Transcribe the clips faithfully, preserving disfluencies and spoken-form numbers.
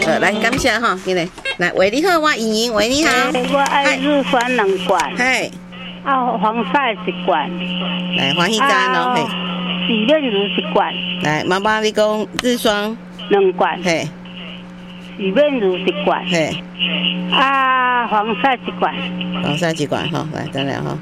呃，来感谢哈，今日来喂你好，我莹莹喂你好。 我爱日酸两罐。 嘿。 啊，防晒一罐。 来欢喜餐哦，嘿。 洗面乳一罐。 来，妈妈你讲日霜两罐。 嘿。 洗面乳一罐。 嘿。 啊，防晒一罐。 防晒一罐哈，来等下哈。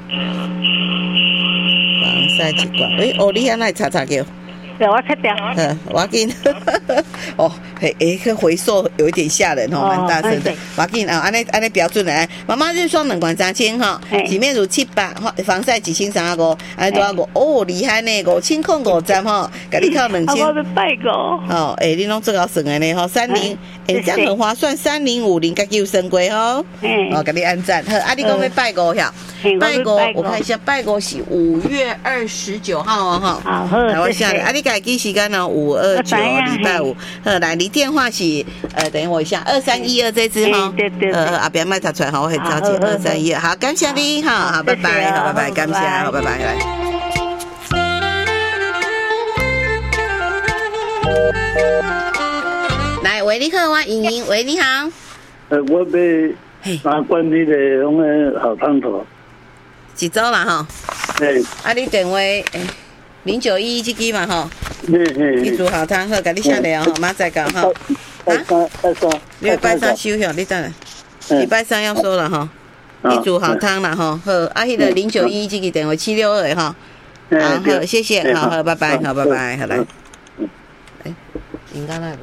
防晒一罐，诶，哦，你安那查查叫？ 对，我切掉。 嗯，我紧。哦，嘿，诶，个回溯有一点吓人哦，蛮大声的。我紧啊，安尼安尼标准来。妈妈日霜两罐三千哈，洗面乳七百，防晒一千三五，安尼多少五？哦，厉害呢，五千块五十哈，甲你扣两千。 我要拜个。 哦，诶，你拢做到算的呢吼，三零，诶，这样很划算，三零五零甲九升过吼。哦，甲你按赞。好，啊，你讲要拜五呀？拜五，我看一下，拜五是五月二十九号哦哈。 好， 来我下来，啊，你改记时间呢？五二九礼拜五。好，来，你电话是呃，等我一下，二三一二这支哈。 对对。 呃，阿边卖查出来哈，我很着急。二三一二，好，感谢你哈，好，拜拜，好，拜拜，感谢，好，拜拜，来。来，喂，你好，我莹莹，喂，你好。 呃，我要三罐你的迄个好汤头。 一组啦吼。 嘿。 啊，你电话诶，零九一一这支嘛吼。 嘿嘿。 一组好汤，好，甲你写了吼，马再讲吼。 拜三，拜三。 你拜三收下，你等下。礼拜三要收了哈。一组好汤啦吼，好，啊，迄个零九一一这个电话七六二哈。好，好，谢谢，好好，拜拜，好，拜拜，好来。哎，应该那个。